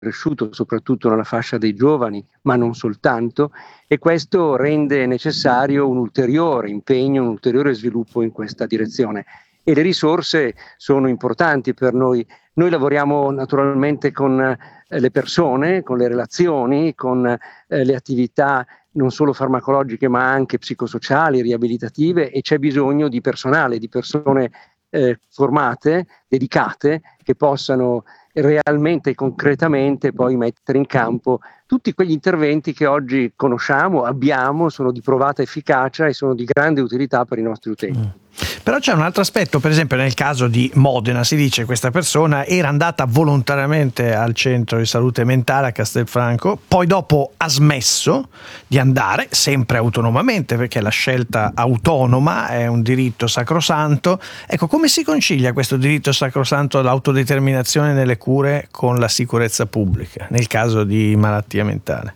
cresciuto soprattutto nella fascia dei giovani, ma non soltanto, e questo rende necessario un ulteriore impegno, un ulteriore sviluppo in questa direzione. E le risorse sono importanti per noi. Noi lavoriamo naturalmente con le persone, con le relazioni, con le attività non solo farmacologiche ma anche psicosociali, riabilitative, e c'è bisogno di personale, di persone formate, dedicate, che possano realmente e concretamente poi mettere in campo tutti quegli interventi che oggi conosciamo, abbiamo, sono di provata efficacia e sono di grande utilità per i nostri utenti. Però c'è un altro aspetto, per esempio nel caso di Modena si dice che questa persona era andata volontariamente al centro di salute mentale a Castelfranco, poi dopo ha smesso di andare, sempre autonomamente, perché la scelta autonoma è un diritto sacrosanto. Ecco, come si concilia questo diritto sacrosanto all'autodeterminazione nelle cure con la sicurezza pubblica nel caso di malattia mentale?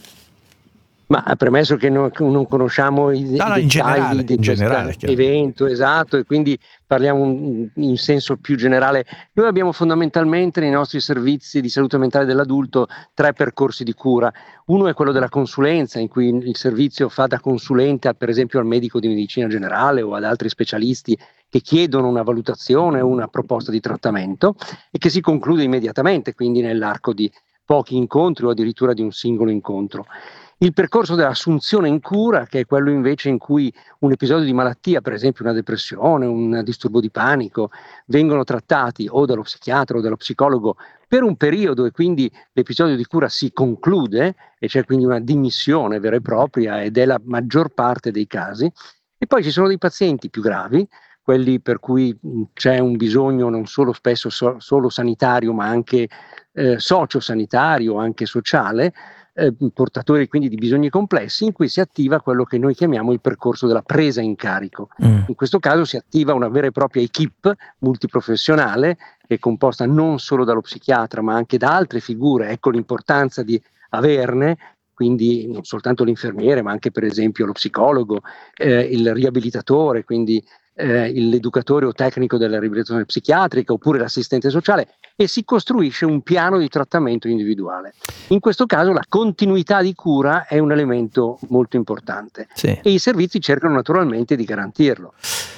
Ma premesso che non conosciamo i dettagli di questo evento, esatto, e quindi parliamo in senso più generale, noi abbiamo fondamentalmente nei nostri servizi di salute mentale dell'adulto 3 percorsi di cura. Uno è quello della consulenza, in cui il servizio fa da consulente per esempio al medico di medicina generale o ad altri specialisti che chiedono una valutazione o una proposta di trattamento, e che si conclude immediatamente, quindi nell'arco di pochi incontri o addirittura di un singolo incontro. Il percorso dell'assunzione in cura, che è quello invece in cui un episodio di malattia, per esempio una depressione, un disturbo di panico, vengono trattati o dallo psichiatra o dallo psicologo per un periodo, e quindi l'episodio di cura si conclude e c'è quindi una dimissione vera e propria, ed è la maggior parte dei casi. E poi ci sono dei pazienti più gravi, quelli per cui c'è un bisogno non solo spesso solo sanitario, ma anche sociosanitario, anche sociale, portatori quindi di bisogni complessi, in cui si attiva quello che noi chiamiamo il percorso della presa in carico. In questo caso si attiva una vera e propria equipe multiprofessionale, che è composta non solo dallo psichiatra ma anche da altre figure. Ecco l'importanza di averne, quindi non soltanto l'infermiere ma anche per esempio lo psicologo, il riabilitatore, quindi l'educatore o tecnico della riabilitazione psichiatrica, oppure l'assistente sociale, e si costruisce un piano di trattamento individuale. In questo caso la continuità di cura è un elemento molto importante, e i servizi cercano naturalmente di garantirlo.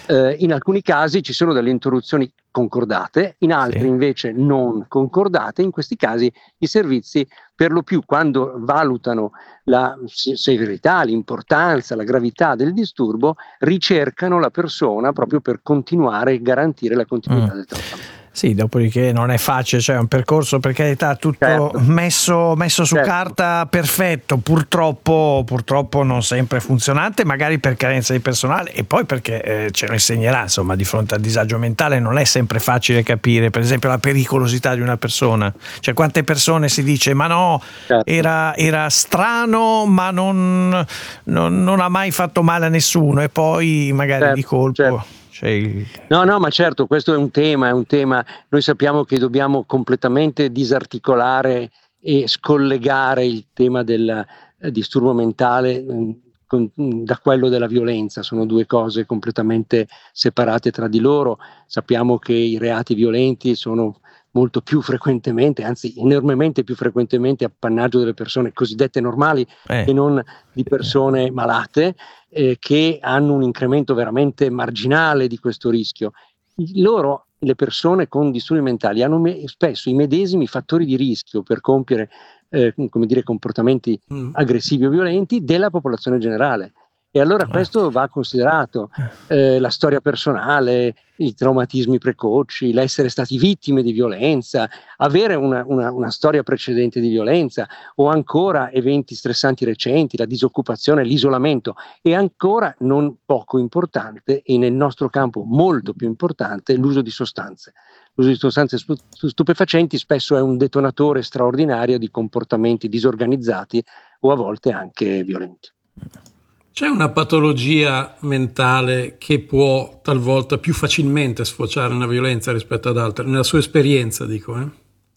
In alcuni casi ci sono delle interruzioni concordate, in altri invece non concordate. In questi casi i servizi, per lo più quando valutano la severità, l'importanza, la gravità del disturbo, ricercano la persona proprio per continuare e garantire la continuità del trattamento. Sì, dopodiché non è facile, cioè è un percorso, per carità, tutto messo su carta perfetto, purtroppo non sempre funzionante, magari per carenza di personale, e poi perché ce lo insegnerà, insomma, di fronte al disagio mentale non è sempre facile capire, per esempio, la pericolosità di una persona. Cioè, quante persone si dice ma no, era strano ma non ha mai fatto male a nessuno, e poi magari di colpo... No, ma certo, questo è un tema. Noi sappiamo che dobbiamo completamente disarticolare e scollegare il tema del disturbo mentale da quello della violenza. Sono 2 cose completamente separate tra di loro. Sappiamo che i reati violenti sono molto più frequentemente, anzi enormemente più frequentemente, appannaggio delle persone cosiddette normali e non di persone malate, che hanno un incremento veramente marginale di questo rischio. Le persone con disturbi mentali hanno spesso i medesimi fattori di rischio per compiere comportamenti aggressivi o violenti della popolazione generale. E allora questo va considerato, la storia personale, i traumatismi precoci, l'essere stati vittime di violenza, avere una storia precedente di violenza, o ancora eventi stressanti recenti, la disoccupazione, l'isolamento, e ancora non poco importante, e nel nostro campo molto più importante, l'uso di sostanze. L'uso di sostanze stupefacenti spesso è un detonatore straordinario di comportamenti disorganizzati o a volte anche violenti. C'è una patologia mentale che può talvolta più facilmente sfociare in una violenza rispetto ad altre? Nella sua esperienza, dico.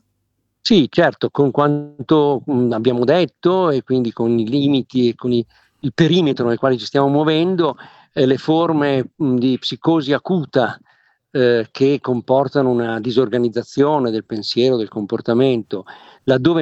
Sì, certo, con quanto abbiamo detto, e quindi con i limiti e con il perimetro nel quale ci stiamo muovendo, le forme di psicosi acuta che comportano una disorganizzazione del pensiero, del comportamento, laddove